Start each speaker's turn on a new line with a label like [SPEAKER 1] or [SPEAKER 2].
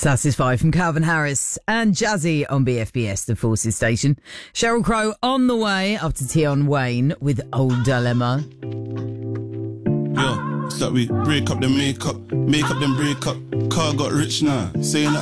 [SPEAKER 1] Satisfy from Calvin Harris and Jazzy on BFBS, the Forces station. Sheryl Crow on the way up to Tion Wayne with Old Dilemma.
[SPEAKER 2] Yo, it's like we break up then make up them break up. Car got rich now, saying that